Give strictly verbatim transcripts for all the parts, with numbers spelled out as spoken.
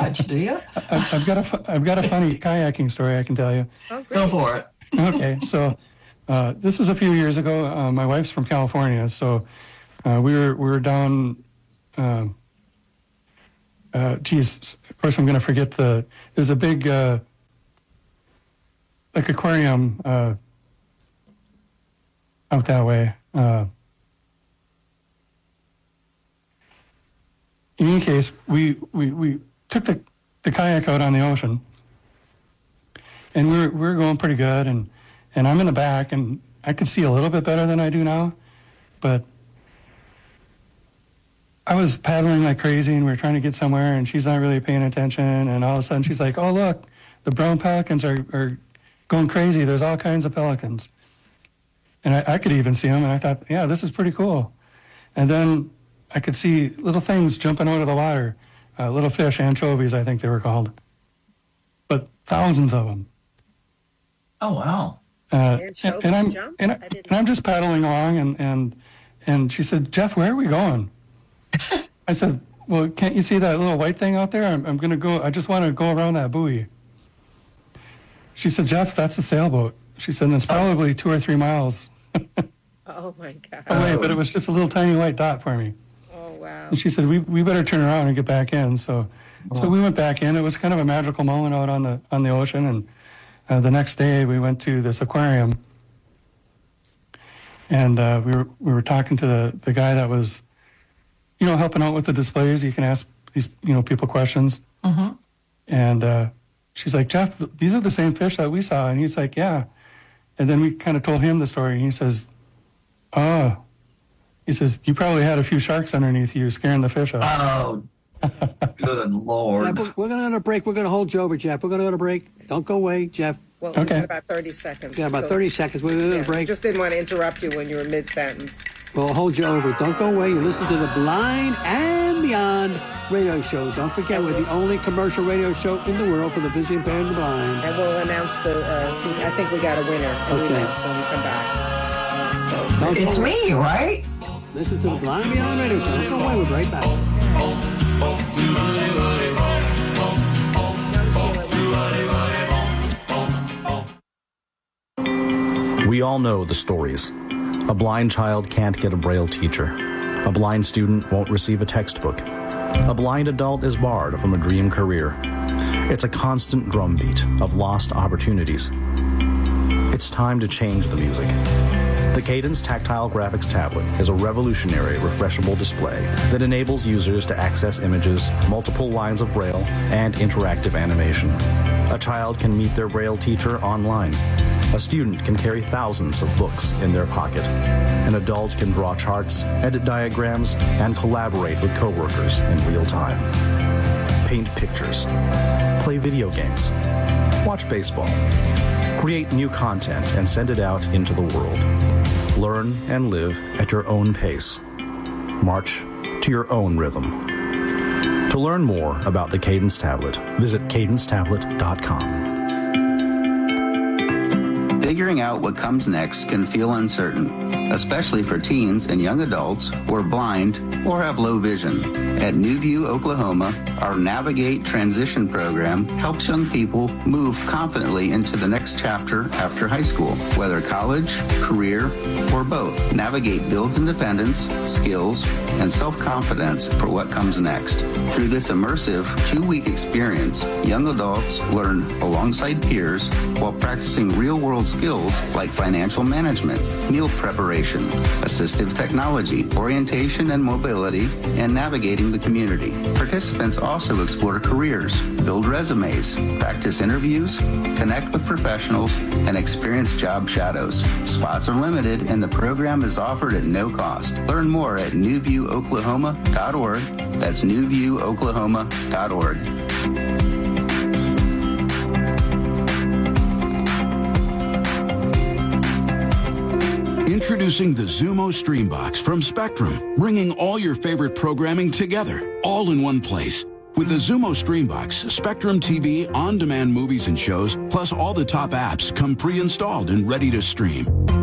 much, do you? I've, I've got a I've got a funny kayaking story I can tell you. Oh, great. Go for it. Okay, so uh, this was a few years ago. Uh, my wife's from California, so uh, we were we were down. Uh, uh, geez, of course I'm going to forget the. There's a big uh, like aquarium uh, out that way. Uh, in any case, we we, we took the, the kayak out on the ocean. And we we're, we we're going pretty good, and, and I'm in the back, and I could see a little bit better than I do now, but I was paddling like crazy, and we were trying to get somewhere, and she's not really paying attention, and all of a sudden she's like, oh, look, the brown pelicans are, are going crazy. There's all kinds of pelicans. And I, I could even see them, and I thought, yeah, this is pretty cool. And then I could see little things jumping out of the water, uh, little fish, anchovies, I think they were called, but thousands of them. Oh, wow. Uh, Anchovies and, and I'm jump? and, I, I didn't and I'm just paddling along, and, and and she said, Jeff, where are we going? I said, well, can't you see that little white thing out there? I'm, I'm going to go. I just want to go around that buoy. She said, Jeff, that's a sailboat. She said, and it's probably two or three miles Oh, my God. away, but it was just a little tiny white dot for me. Oh, wow. And she said, we we better turn around and get back in. So so we went back in. It was kind of a magical moment out on the on the ocean, and Uh, the next day, we went to this aquarium, and uh, we were we were talking to the, the guy that was, you know, helping out with the displays. You can ask these, you know, people questions. Mm-hmm. And uh, she's like, Jeff, th- these are the same fish that we saw. And he's like, yeah. And then we kind of told him the story, and he says, oh, he says, you probably had a few sharks underneath you scaring the fish off. Oh, good Lord. Jeff, we're- we're going to go to break. We're going to hold you over, Jeff. We're going to go to break. Don't go away, Jeff. Well, Okay. we got about thirty seconds. Yeah, about So- thirty seconds. We're going to Yeah, break. just didn't want to interrupt you when you were mid-sentence. We'll hold you over. Don't go away. You listen to the Blind and Beyond radio show. Don't forget, we're the only commercial radio show in the world for the visually impaired and the blind. And we'll announce the, uh, I think we got a winner. We'll Okay. announce when we come back. So, Don't It's go away. me, right? Listen to the Blind and Beyond radio show. Don't go away. We'll be right back. We all know the stories. A blind child can't get a Braille teacher. A blind student won't receive a textbook. A blind adult is barred from a dream career. It's a constant drumbeat of lost opportunities. It's time to change the music. The Cadence Tactile Graphics Tablet is a revolutionary refreshable display that enables users to access images, multiple lines of Braille, and interactive animation. A child can meet their Braille teacher online. A student can carry thousands of books in their pocket. An adult can draw charts, edit diagrams, and collaborate with coworkers in real time. Paint pictures. Play video games. Watch baseball. Create new content and send it out into the world. Learn and live at your own pace. March to your own rhythm. To learn more about the Cadence Tablet, visit cadence tablet dot com. Figuring out what comes next can feel uncertain, especially for teens and young adults who are blind or have low vision. At New View, Oklahoma, our Navigate Transition program helps young people move confidently into the next chapter after high school, whether college, career, or both. Navigate builds independence, skills, and self-confidence for what comes next. Through this immersive two-week experience, young adults learn alongside peers while practicing real-world skills like financial management, meal preparation, assistive technology, orientation and mobility, and navigating the community. Participants also explore careers, build resumes, practice interviews, connect with professionals, and experience job shadows. Spots are limited, and the program is offered at no cost. Learn more at new view oklahoma dot org. That's new view oklahoma dot org. Introducing the Zumo Streambox from Spectrum, bringing all your favorite programming together, all in one place. With the Zumo Streambox, Spectrum T V on-demand movies and shows, plus all the top apps come pre-installed and ready to stream.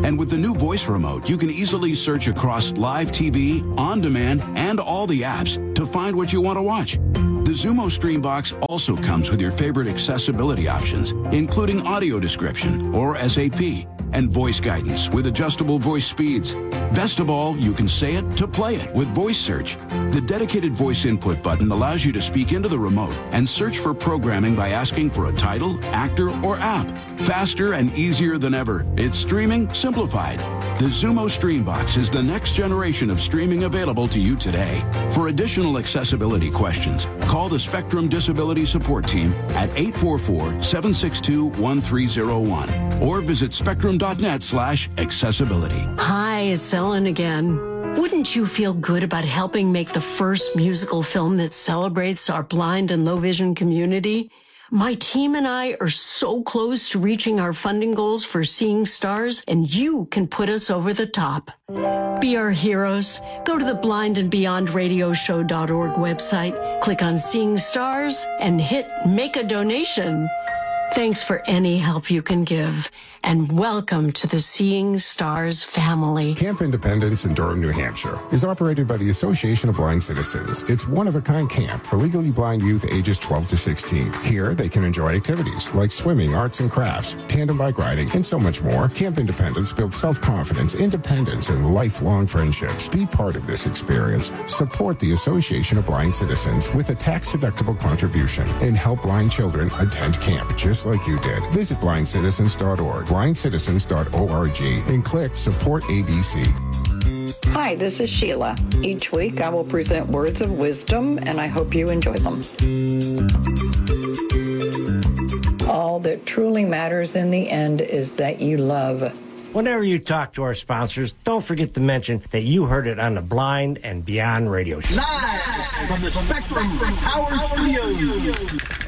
And with the new voice remote, you can easily search across live T V, on demand, and all the apps to find what you want to watch. The Zumo Streambox also comes with your favorite accessibility options, including audio description or S A P, and voice guidance with adjustable voice speeds. Best of all, you can say it to play it with Voice Search. The dedicated voice input button allows you to speak into the remote and search for programming by asking for a title, actor, or app. Faster and easier than ever. It's streaming simplified. The Zumo Streambox is the next generation of streaming available to you today. For additional accessibility questions, call the Spectrum Disability Support Team at eight four four, seven six two, one three zero one or visit spectrum.net slash accessibility. Hi, it's Ellen again. Wouldn't you feel good about helping make the first musical film that celebrates our blind and low vision community? My team and I are so close to reaching our funding goals for Seeing Stars, and you can put us over the top. Be our heroes. Go to the blind and beyond radio show dot org website, click on Seeing Stars, and hit Make a Donation. Thanks for any help you can give, and welcome to the Seeing Stars family. Camp Independence in Durham, New Hampshire is operated by the Association of Blind Citizens. It's one-of-a-kind camp for legally blind youth ages twelve to sixteen. Here, they can enjoy activities like swimming, arts and crafts, tandem bike riding, and so much more. Camp Independence builds self-confidence, independence, and lifelong friendships. Be part of this experience. Support the Association of Blind Citizens with a tax-deductible contribution and help blind children attend camp just like you did. Visit blind citizens dot org, blind citizens dot org, and click Support A B C. Hi, this is Sheila. Each week I will present words of wisdom, and I hope you enjoy them. All that truly matters in the end is that you love. Whenever you talk to our sponsors, don't forget to mention that you heard it on the Blind and Beyond Radio Show. Live from the Spectrum Power Studios.